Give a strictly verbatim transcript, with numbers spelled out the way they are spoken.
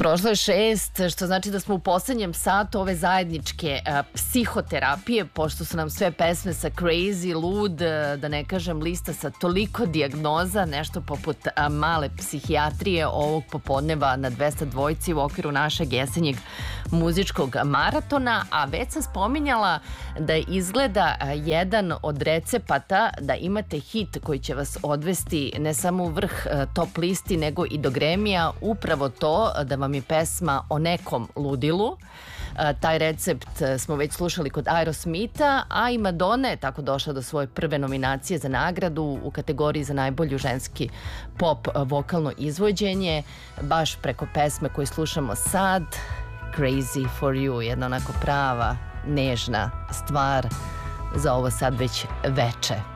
Prošlo je šest, što znači da smo u poslednjem satu ove zajedničke a, psihoterapije, pošto su nam sve pesme sa Crazy, Lud, da ne kažem lista sa toliko dijagnoza, nešto poput a, male psihijatrije ovog popodneva na dvesta dvojci u okviru našeg jesenjeg muzičkog maratona, a već sam spominjala da izgleda a, jedan od recepata da imate hit koji će vas odvesti ne samo u vrh a, top listi, nego i do Grammy-a, upravo to da vam je pesma o nekom ludilu. Taj recept smo već slušali kod Aerosmitha, a i Madonna je tako došla do svoje prve nominacije za nagradu u kategoriji za najbolju ženski pop vokalno izvođenje, baš preko pesme koju slušamo sad, Crazy for You, jedna onako prava, nežna stvar za ovo sad već veče.